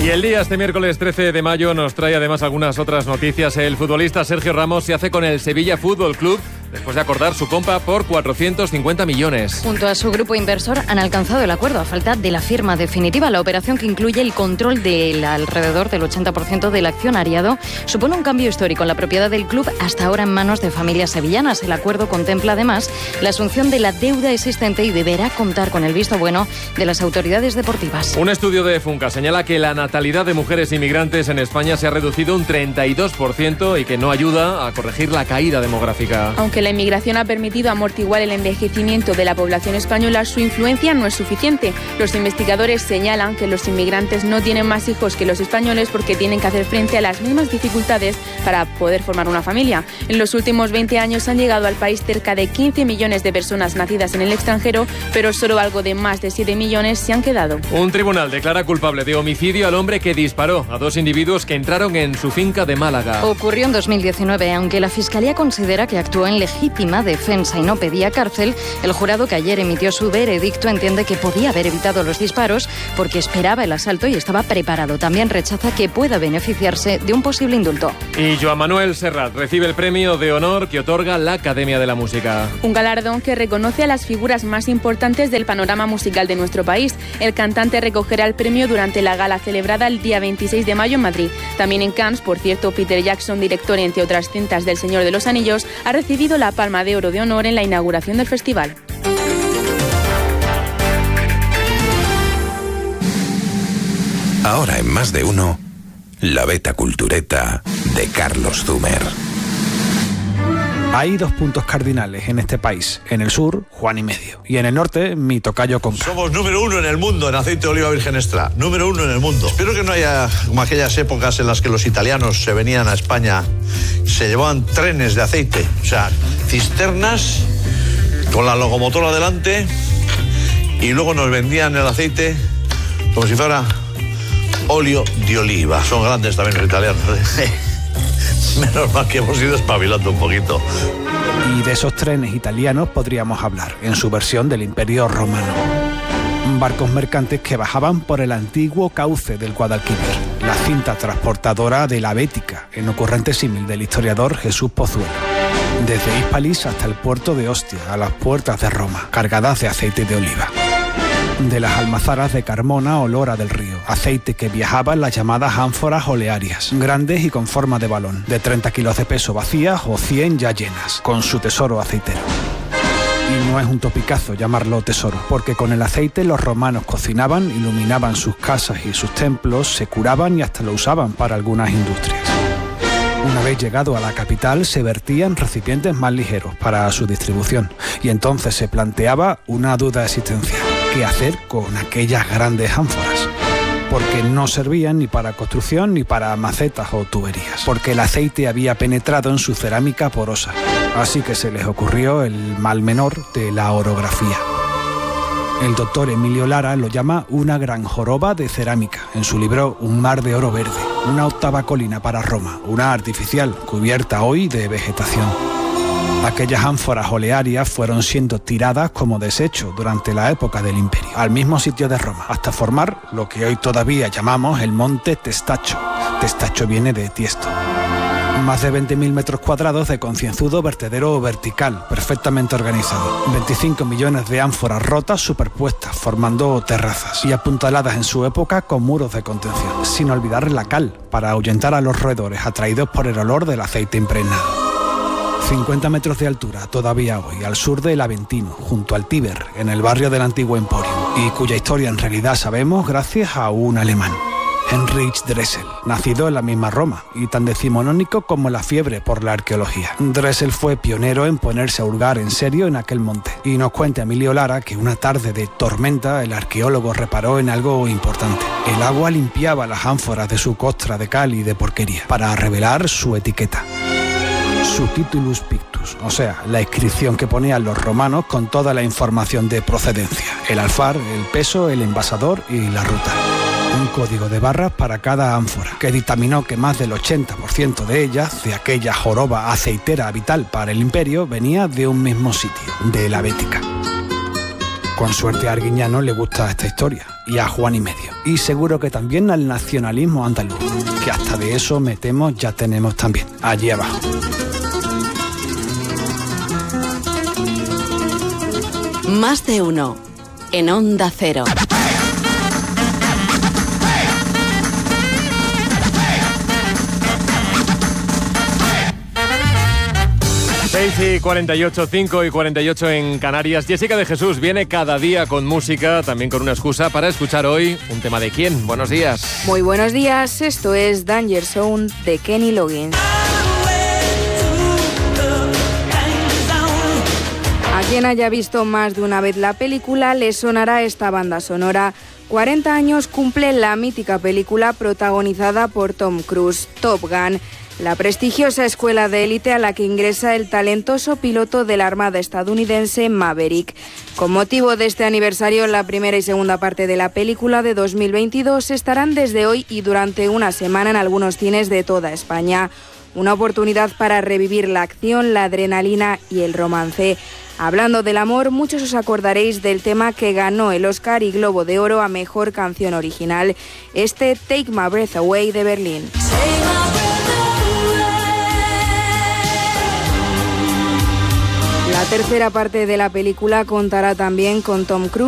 Y el día, este miércoles 13 de mayo, nos trae además algunas otras noticias. El futbolista Sergio Ramos se hace con el Sevilla Fútbol Club después de acordar su compra por 450 millones. Junto a su grupo inversor han alcanzado el acuerdo a falta de la firma definitiva. La operación, que incluye el control del alrededor del 80% del accionariado, supone un cambio histórico en la propiedad del club, hasta ahora en manos de familias sevillanas. El acuerdo contempla además la asunción de la deuda existente y deberá contar con el visto bueno de las autoridades deportivas. Un estudio de Funca señala que la natalidad de mujeres inmigrantes en España se ha reducido un 32% y que no ayuda a corregir la caída demográfica. Aunque la inmigración ha permitido amortiguar el envejecimiento de la población española, su influencia no es suficiente. Los investigadores señalan que los inmigrantes no tienen más hijos que los españoles porque tienen que hacer frente a las mismas dificultades para poder formar una familia. En los últimos 20 años han llegado al país cerca de 15 millones de personas nacidas en el extranjero, pero solo algo de más de 7 millones se han quedado. Un tribunal declara culpable de homicidio al hombre que disparó a dos individuos que entraron en su finca de Málaga. Ocurrió en 2019, aunque la Fiscalía considera que actuó en legítima defensa y no pedía cárcel. El jurado, que ayer emitió su veredicto, entiende que podía haber evitado los disparos porque esperaba el asalto y estaba preparado. También rechaza que pueda beneficiarse de un posible indulto. Y Joan Manuel Serrat recibe el premio de honor que otorga la Academia de la Música. Un galardón que reconoce a las figuras más importantes del panorama musical de nuestro país. El cantante recogerá el premio durante la gala celebrada el día 26 de mayo en Madrid. También en Cannes, por cierto, Peter Jackson, director entre otras cintas del Señor de los Anillos, ha recibido la Palma de Oro de honor en la inauguración del festival. Ahora en Más de Uno, la Beta Cultureta de Carlos Zumer. Hay dos puntos cardinales en este país. En el sur, Juan y medio. Y en el norte, mi tocayo Conca. Somos número 1 en el mundo en aceite de oliva virgen extra. Número 1 en el mundo. Espero que no haya como aquellas épocas en las que los italianos se venían a España, se llevaban trenes de aceite. O sea, cisternas con la locomotora delante y luego nos vendían el aceite como si fuera óleo de oliva. Son grandes también los italianos. Menos mal que hemos ido espabilando un poquito. Y de esos trenes italianos podríamos hablar, en su versión del Imperio Romano. Barcos mercantes que bajaban por el antiguo cauce del Guadalquivir, la cinta transportadora de la Bética, en ocurrente símil del historiador Jesús Pozuelo. Desde Hispalis hasta el puerto de Ostia, a las puertas de Roma, cargadas de aceite de oliva. De las almazaras de Carmona o Lora del Río, aceite que viajaba en las llamadas ánforas olearias, grandes y con forma de balón, de 30 kilos de peso vacías o 100 ya llenas, con su tesoro aceitero. Y no es un topicazo llamarlo tesoro, porque con el aceite los romanos cocinaban, iluminaban sus casas y sus templos, se curaban y hasta lo usaban para algunas industrias. Una vez llegado a la capital, se vertía en recipientes más ligeros para su distribución, y entonces se planteaba una duda existencial: ¿qué hacer con aquellas grandes ánforas? Porque no servían ni para construcción ni para macetas o tuberías, porque el aceite había penetrado en su cerámica porosa. Así que se les ocurrió el mal menor de la orografía. El doctor Emilio Lara lo llama una gran joroba de cerámica, en su libro Un mar de oro verde, una octava colina para Roma, una artificial, cubierta hoy de vegetación. Aquellas ánforas olearias fueron siendo tiradas como desecho durante la época del Imperio, al mismo sitio de Roma, hasta formar lo que hoy todavía llamamos el monte Testaccio. Testaccio viene de Tiesto. Más de 20.000 metros cuadrados de concienzudo vertedero vertical, perfectamente organizado. 25 millones de ánforas rotas superpuestas, formando terrazas y apuntaladas en su época con muros de contención. Sin olvidar la cal, para ahuyentar a los roedores atraídos por el olor del aceite impregnado. 50 metros de altura todavía hoy, al sur del Aventino, junto al Tíber, en el barrio del antiguo Emporium, y cuya historia en realidad sabemos gracias a un alemán, Heinrich Dressel, nacido en la misma Roma y tan decimonónico como la fiebre por la arqueología. Dressel fue pionero en ponerse a hurgar en serio en aquel monte, y nos cuenta Emilio Lara que una tarde de tormenta el arqueólogo reparó en algo importante. El agua limpiaba las ánforas de su costra de cal y de porquería para revelar su etiqueta, su titulus pictus, o sea, la inscripción que ponían los romanos con toda la información de procedencia: el alfar, el peso, el envasador y la ruta. Un código de barras para cada ánfora, que dictaminó que más del 80% de ellas, de aquella joroba aceitera vital para el imperio, venía de un mismo sitio, de la Bética. Con suerte a Arguiñano le gusta esta historia, y a Juan y Medio. Y seguro que también al nacionalismo andaluz, que hasta de eso metemos ya tenemos también, allí abajo. Más de uno en Onda Cero. 6:48, 5:48 en Canarias. Jessica de Jesús viene cada día con música, también con una excusa para escuchar hoy un tema de quién. Buenos días. Muy buenos días, esto es Danger Zone de Kenny Loggins. A quien haya visto más de una vez la película le sonará esta banda sonora. 40 años cumple la mítica película protagonizada por Tom Cruise, Top Gun, la prestigiosa escuela de élite a la que ingresa el talentoso piloto de la Armada estadounidense Maverick. Con motivo de este aniversario, la primera y segunda parte de la película de 2022 estarán desde hoy y durante una semana en algunos cines de toda España. Una oportunidad para revivir la acción, la adrenalina y el romance. Hablando del amor, muchos os acordaréis del tema que ganó el Oscar y Globo de Oro a Mejor Canción Original, este Take My Breath Away de Berlín. La tercera parte de la película contará también con Tom Cruise